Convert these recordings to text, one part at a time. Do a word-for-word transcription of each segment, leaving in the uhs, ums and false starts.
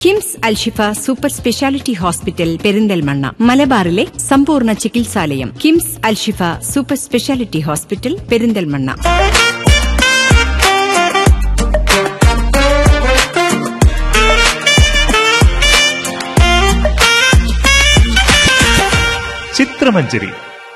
KIMS Alshifa super speciality hospital Perinthalmanna മലബാറിലെ സമ്പൂർണ്ണ ചികിത്സാലയം. KIMS Alshifa super speciality hospital Perinthalmanna. Chithramanjari.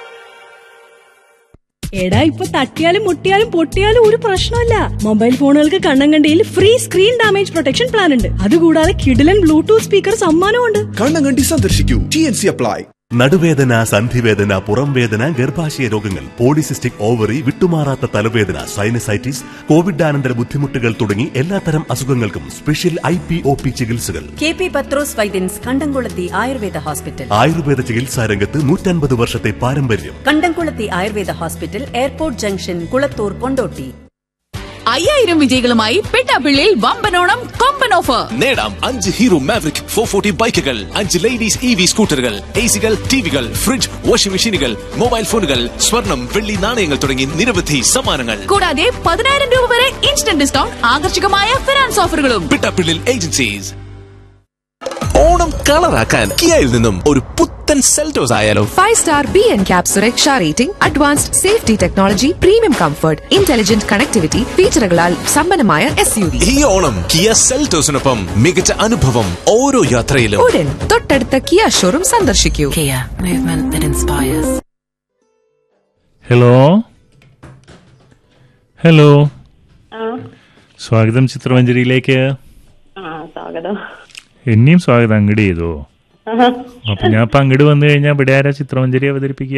എടാ, ഇപ്പൊ തട്ടിയാലും മുട്ടിയാലും പൊട്ടിയാലും ഒരു പ്രശ്നമല്ല. മൊബൈൽ ഫോണുകൾക്ക് കണ്ണം കണ്ടിയിൽ free screen damage protection plan ഉണ്ട്. അതുകൂടാതെ കിഡിലൻ ബ്ലൂടൂത്ത് സ്പീക്കർ സമ്മാനമുണ്ട്. കണ്ണം കണ്ടി സന്ദർശിക്കൂ. T N C apply. നടുവേദന, സന്ധിവേദന, പുറംവേദന, ഗർഭാശയ രോഗങ്ങൾ, പോളിസിസ്റ്റിക് ഓവറി, വിട്ടുമാറാത്ത തലവേദന, സൈനസൈറ്റിസ്, കോവിഡാനന്തര ബുദ്ധിമുട്ടുകൾ തുടങ്ങി എല്ലാത്തരം അസുഖങ്ങൾക്കും special I P O P ചികിത്സകൾ. കെ പി പത്രോസ് വൈദ്യൻസ് കണ്ടംകുളത്തി ആയുർവേദ ഹോസ്പിറ്റൽ. ആയുർവേദ ചികിത്സാ രംഗത്ത് നൂറ്റൻപത് വർഷത്തെ പാരമ്പര്യം. കണ്ടംകുളത്തി Ayurveda hospital, airport junction, Kulathur, Kondotty. അയ്യായിരം വിജയികളുമായി പെട്ടാപ്പിള്ളിയിൽ വമ്പനോണം കൊമ്പൻ ഓഫർ. നേടാം അഞ്ച് ഹീറോ മാവറിക് ഫോർ ഫോർട്ടി ബൈക്കുകൾ, അഞ്ച് ലേഡീസ് ഇ വി സ്കൂട്ടറുകൾ, എ സികൾ, ടിവികൾ, ഫ്രിഡ്ജ്, വാഷിംഗ് മെഷീനുകൾ, മൊബൈൽ ഫോണുകൾ, സ്വർണം, വെള്ളി നാണയങ്ങൾ തുടങ്ങി നിരവധി സമ്മാനങ്ങൾ. കൂടാതെ പതിനായിരം രൂപ വരെ ഇൻസ്റ്റന്റ് ഡിസ്കൗണ്ട്, ആകർഷകമായ ഫിനാൻസ് ഓഫറുകളും. പെട്ടാപ്പിള്ളിൽ ഏജൻസീസ്. ഓണം കളറാക്കാൻ കിയയിൽ നിന്നും ഒരു പുത്തൻ സെൽറ്റോസ് ആയാലോ? Five star B N cap സുരക്ഷ rating, advanced safety technology, premium comfort, intelligent connectivity ഫീച്ചറുകളാൽ സമ്പന്നമായ എസ് യു വി. ഈ ഓണം കിയ സെൽറ്റോസിനൊപ്പം മികച്ച അനുഭവം ഓരോ യാത്രയിലും. ഉടൻ തൊട്ടടുത്ത കിയ ഷോറൂം സന്ദർശിക്കൂ. ഹലോ ഹലോ സ്വാഗതം ചിത്രമഞ്ജരിയിലേക്ക്. സ്വാഗതം. എന്നെയും സ്വാഗതം. അങ്ങട് ചെയ്തോ? അപ്പൊ ഞാൻ ഇപ്പൊ അങ്ങട് വന്നു കഴിഞ്ഞാ ഇവിടെ ആരാ ചിത്രമഞ്ജരി അവതരിപ്പിക്കുക?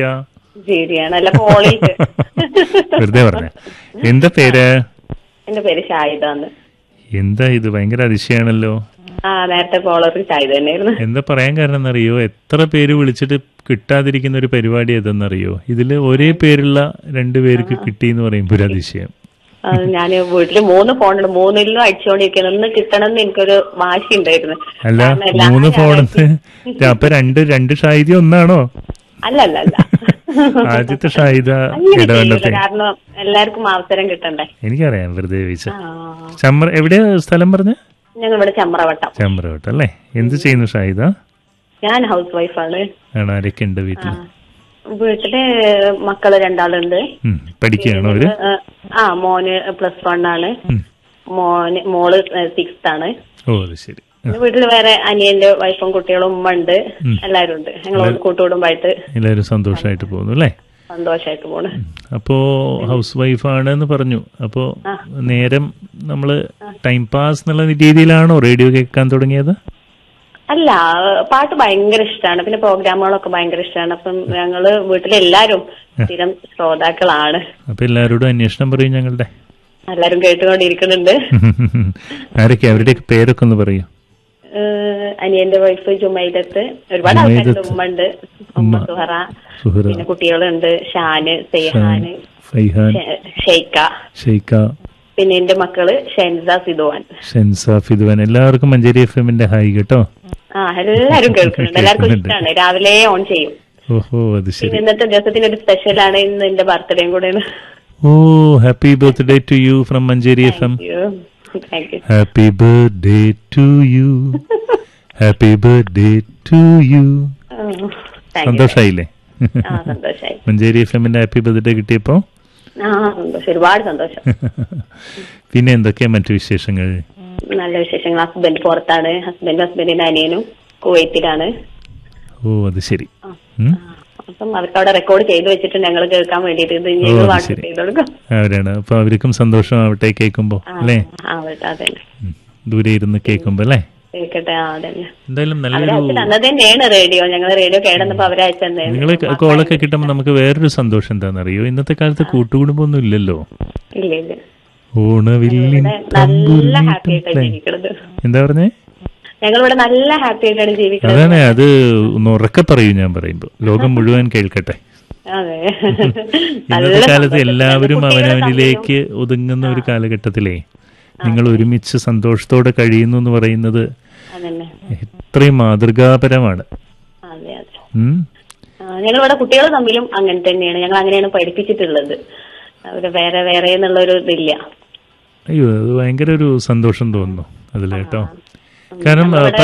വെറുതെ പറഞ്ഞ. എന്താ പേര്? എന്റെ പേര് ഷാഹിദാന്ന്. എന്താ ഇത് ഭയങ്കര അതിശയാണല്ലോ. നേരത്തെ കോളർ ഷാഹിദ തന്നെയായിരുന്നു. എന്താ പറയാൻ കാരണം എന്നറിയോ? എത്ര പേര് വിളിച്ചിട്ട് കിട്ടാതിരിക്കുന്ന ഒരു പരിപാടി ഏതെന്നറിയോ? ഇതില് ഒരേ പേരുള്ള രണ്ടു പേർക്ക് കിട്ടിയെന്ന് പറയുമ്പോ ഒരു അതിശയം. ഞാൻ വീട്ടില് മൂന്ന് ഫോണുണ്ട്, മൂന്നിലും അടിച്ചുകൊണ്ടിരിക്കുന്നത്. ഒന്ന് കിട്ടണമെന്ന് എനിക്കൊരു വാശി ഉണ്ടായിരുന്നു. അല്ല, മൂന്ന് ഫോണെന്ന് അപ്പൊ രണ്ട് രണ്ട് ഷാഹിദ ഒന്നാണോ? അല്ല അല്ല അല്ല ആദ്യത്തെ ഷാഹിദ ഇടവേണ്ടത്തെ. കാരണം എല്ലാവർക്കും അവസരം കിട്ടണ്ടേ. എനിക്കറിയാം, വെറുതെ ചോദിച്ച. ചമ്ര എവിടെയാ സ്ഥലം പറഞ്ഞ? ഞങ്ങൾ ഇവിടെ ചമ്രവട്ടം. ചമ്രവട്ടം അല്ലേ. എന്ത് ചെയ്യുന്നു ഷാഹിദ? ഞാൻ ഹൗസ് വൈഫാണ്. ആണ്. ആരൊക്കെ ഉണ്ട് വീട്ടില്? വീട്ടില് മക്കള് രണ്ടാളുണ്ട്. പഠിക്കുകയാണോ അവര്? ആ, മോന് പ്ലസ് വൺ ആണ്, മോന് മോള് സിക്സ്ത് ആണ്. ഓ, അത് ശരി. വീട്ടില് വേറെ അനിയന്റെ വൈഫും കുട്ടികളും ഉമ്മ ഉണ്ട്, എല്ലാരും ഉണ്ട്. ഞങ്ങൾ കൂട്ടുകുടുംബമായിട്ട് എല്ലാവരും സന്തോഷമായിട്ട് പോകുന്നു അല്ലേ? സന്തോഷമായിട്ട് പോണു. അപ്പോ ഹൗസ് വൈഫാണെന്ന് പറഞ്ഞു. അപ്പോ നേരം നമ്മള് ടൈം പാസ് എന്നുള്ള രീതിയിലാണോ റേഡിയോ കേൾക്കാൻ തുടങ്ങിയത്? അല്ല, പാട്ട് ഭയങ്കര ഇഷ്ടമാണ്. പിന്നെ പ്രോഗ്രാമുകളൊക്കെ ഭയങ്കര ഇഷ്ടമാണ്. അപ്പം ഞങ്ങള് വീട്ടിലെല്ലാരും സ്ഥിരം ശ്രോതാക്കളാണ്. അപ്പൊ എല്ലാരോടും അന്വേഷണം പറയും ഞങ്ങളുടെ. എല്ലാരും കേട്ടുകൊണ്ടിരിക്കുന്നുണ്ട്. ആരൊക്കെ? അവരുടെ പേരൊക്കെ ഒന്ന് പറയൂ. അനിയന്റെ വൈഫ് ജുമൈദത്ത്, ഒരുപാട് ആൾക്കാരുണ്ട്. ഉമ്മ ഉണ്ട്, ഉമ്മ സുഹറ, പിന്നെ കുട്ടികളുണ്ട്, ഷാന്, സൈഹാന്, ഷെയ്ക്ക, ഷെയ്ക്ക പിന്നെ എന്റെ മക്കള് ഷെൻസ, ഫിദുവാൻ. ഷെൻസ, ഫിദുവാൻ. എല്ലാവർക്കും മഞ്ചേരി എഫ് എമ്മിന്റെ ഹായ് കേട്ടോ. ആ, എല്ലാരും കേൾക്കുന്നുണ്ട്. എല്ലാവർക്കും ഇഷ്ടമാണ്. രാവിലെ ഓൺ ചെയ്യും. ഓഹോ, അത് ശരി. ഇന്നത്തെ ദിവസത്തിന്റെ ഒരു സ്പെഷ്യൽ ആണ്. ഇന്ന് എന്റെ ബർത്ത്ഡേയും കൂടെയാണ്. ഓ, happy birthday to you from Manjeri F M. Happy birthday to you, happy birthday to you. സന്തോഷായില്ലേ? Manjeri F എമ്മിന്റെ ഹാപ്പി ബർത്ത്ഡേ കിട്ടിയപ്പോ ഒരുപാട് സന്തോഷം. പിന്നെ എന്തൊക്കെയാ മറ്റു വിശേഷങ്ങൾ? നല്ല വിശേഷങ്ങൾ. ഹസ്ബൻഡ് പുറത്താണ്. ഹസ്ബൻഡ് ഹസ്ബൻഡിന്റെ അനിയനും കുവൈത്തിലാണ്. ഓ, അത് ശരി. അപ്പം അവർക്ക് അവിടെ റെക്കോർഡ് ചെയ്ത് വെച്ചിട്ട് ഞങ്ങൾ കേൾക്കാൻ വേണ്ടിട്ട് ചെയ്ത് കൊടുക്കും. അവരാണ്. അപ്പൊ അവർക്കും സന്തോഷം ആവട്ടെ കേൾക്കുമ്പോ അല്ലേ? ദൂരെ ഇരുന്ന് കേൾക്കുമ്പോ അല്ലേ? എന്തായാലും നല്ലൊരു റേഡിയോ ഞങ്ങൾ റേഡിയോ കേടുന്നപ്പോ അവരയച്ചു. നിങ്ങള് കോളൊക്കെ കിട്ടുമ്പോ നമുക്ക് വേറൊരു സന്തോഷം എന്താണെന്നറിയോ? ഇന്നത്തെ കാലത്ത് കൂട്ടുകുടുംബം ഒന്നും ഇല്ലല്ലോ. ഓണവില്ലിൻ എന്താ പറഞ്ഞേ? ഞങ്ങളിവിടെ നല്ല ഹാപ്പി ആയിട്ടാണ് ജീവിക്കുന്നത്. അതാണ്. അത് ഒന്ന് ഉറക്കെ പറയൂ. ഞാൻ പറയുമ്പോ ലോകം മുഴുവൻ കേൾക്കട്ടെ. ഇന്നത്തെ കാലത്ത് എല്ലാവരും അവനവനിലേക്ക് ഒതുങ്ങുന്ന ഒരു കാലഘട്ടത്തിലേ നിങ്ങൾ ഒരുമിച്ച് സന്തോഷത്തോടെ കഴിയുന്നു എന്ന് പറയുന്നത് എത്രയും മാതൃകാപരമാണ്. ഞങ്ങളിവിടെ കുട്ടികൾ തമ്മിലും അങ്ങനെ തന്നെയാണ്. ഞങ്ങൾ അങ്ങനെയാണ് പഠിപ്പിച്ചിട്ടുള്ളത്. അവര് വേറെ വേറെ എന്നുള്ളൊരു ഇതില്ല. അയ്യോ, അത് ഭയങ്കര ഒരു സന്തോഷം തോന്നുന്നു അതിലേട്ടോ. കാരണം